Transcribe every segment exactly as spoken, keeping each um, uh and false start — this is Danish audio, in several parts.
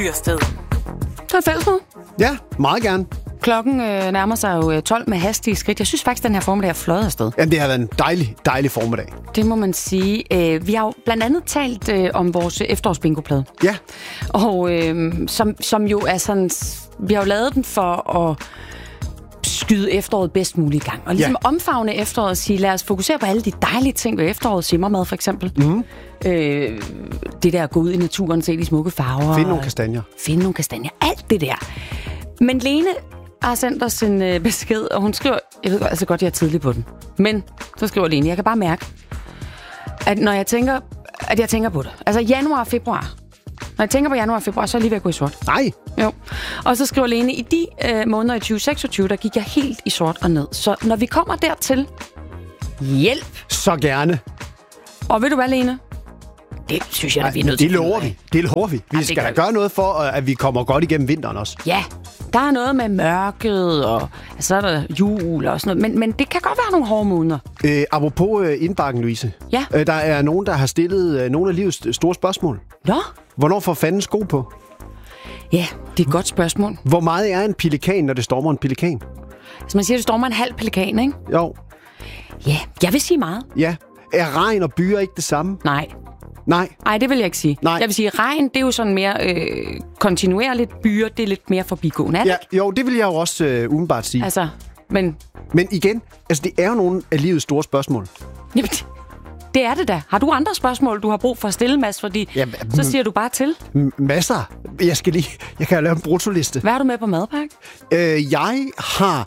Tyrsted. Så er det fællesmøde. Ja, meget gerne. Klokken øh, nærmer sig jo tolv med hastige skridt. Jeg synes faktisk, den her formiddag er fløjet afsted. Jamen, det har været en dejlig, dejlig formiddag. Det må man sige. Øh, vi har jo blandt andet talt øh, om vores efterårsbingoplade. Ja. Og øh, som, som jo er sådan... Vi har jo lavet den for at skyde efteråret bedst muligt i gang. Og ligesom ja. omfavne efteråret og sige, lad os fokusere på alle de dejlige ting ved efteråret. Simmermad for eksempel. Mm. Øh, det der at gå ud i naturen, se de smukke farver. Finde nogle kastanjer. Finde nogle kastanjer. Alt det der. Men Lene har sendt os en øh, besked, og hun skriver... Jeg ved altså godt, jeg er tidlig på den. Men så skriver Lene, jeg kan bare mærke, at når jeg tænker, at jeg tænker på det. Altså januar og februar. Når jeg tænker på januar og februar, så er jeg lige ved at gå i sort. Nej. Jo. Og så skriver Lene, i de øh, måneder i tyve seksogtyve, der gik jeg helt i sort og ned. Så når vi kommer dertil, hjælp. Så gerne. Og ved du hvad, Lene? Det synes jeg, at vi er nødt til. Det lover vi. Det lover vi. Vi ja, skal da gøre noget for, at vi kommer godt igennem vinteren også. Ja, der er noget med mørket, og så er der jul og sådan noget. Men, men det kan godt være nogle hårde måneder. Øh, apropos øh, indbakken, Louise. Ja. Øh, der er nogen, der har stillet øh, nogle af livets store spørgsmål. Nå? Hvornår får fanden sko på? Ja, det er et godt spørgsmål. Hvor meget er en pelikan, når det stormer en pelikan? Altså man siger, det stormer en halv pelikan, ikke? Jo. Ja, jeg vil sige meget. Ja. Er regn og byer ikke det samme? Nej. Nej. Nej, det vil jeg ikke sige. Nej. Jeg vil sige, regn, det er jo sådan mere øh, kontinuerligt. Byer, det er lidt mere forbigående, er det Ja, ikke? jo, det vil jeg jo også øh, umiddelbart sige. Altså, men... Men igen, altså det er jo nogle af livets store spørgsmål. Jamen, det er det da. Har du andre spørgsmål, du har brug for at stille, Mads? Fordi Jamen, så siger du bare til. M- masser. Jeg skal lige... Jeg kan lave en brutoliste. Hvad har du med på madpakke? Øh, jeg har...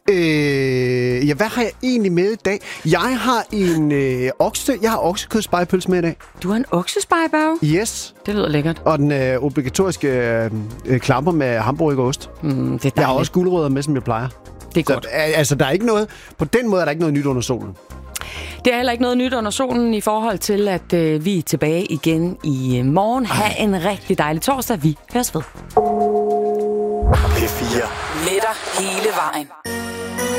Øh, ja, hvad har jeg egentlig med i dag? Jeg har en øh, okse... Jeg har oksekødspejepølse med i dag. Du har en oksespejebag? Yes. Det lyder lækkert. Og den øh, obligatoriske øh, øh, klamper med hamburgerost. Mm, det er dejligt. Jeg har også gulerødder med, som jeg plejer. Det er Så, godt. øh, altså, der er ikke noget... På den måde er der ikke noget nyt under solen. Det er heller ikke noget nyt under solen i forhold til, at øh, vi er tilbage igen i øh, morgen. Ha' en rigtig dejlig torsdag. Vi høres ved. P fire. Med dig hele vejen.